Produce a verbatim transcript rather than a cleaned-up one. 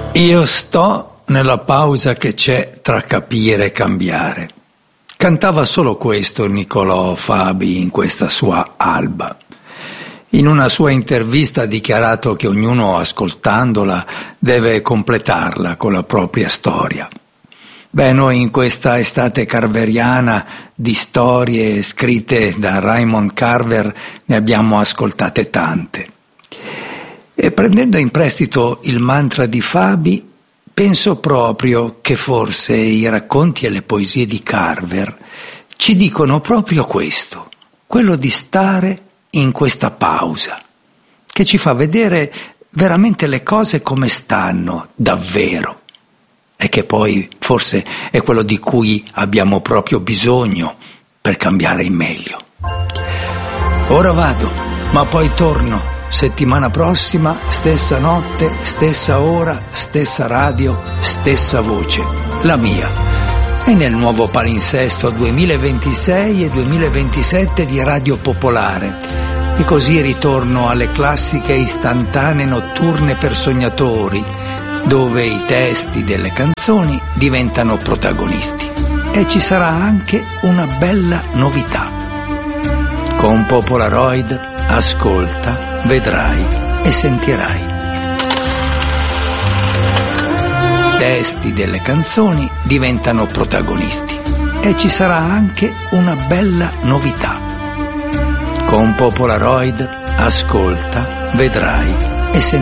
Io sto nella pausa che c'è tra capire e cambiare. Cantava solo questo Niccolò Fabi in questa sua Alba. In una sua intervista ha dichiarato che ognuno ascoltandola deve completarla con la propria storia. Beh, noi in questa estate carveriana di storie scritte da Raymond Carver ne abbiamo ascoltate tante. E prendendo in prestito il mantra di Fabi, penso proprio che forse i racconti e le poesie di Carver ci dicono proprio questo, quello di stare in questa pausa, che ci fa vedere veramente le cose come stanno, davvero, e che poi forse è quello di cui abbiamo proprio bisogno per cambiare in meglio. Ora vado, ma poi torno. Settimana prossima, stessa notte, stessa ora, stessa radio, stessa voce, la mia. E nel nuovo palinsesto duemilaventisei e duemilaventisette di Radio Popolare. E così ritorno alle classiche istantanee notturne per sognatori, dove i testi delle canzoni diventano protagonisti. E ci sarà anche una bella novità. Con Popolaroid ascolta, vedrai e sentirai. Testi delle canzoni diventano protagonisti e ci sarà anche una bella novità. Con Popolaroid ascolta, vedrai e sentirai.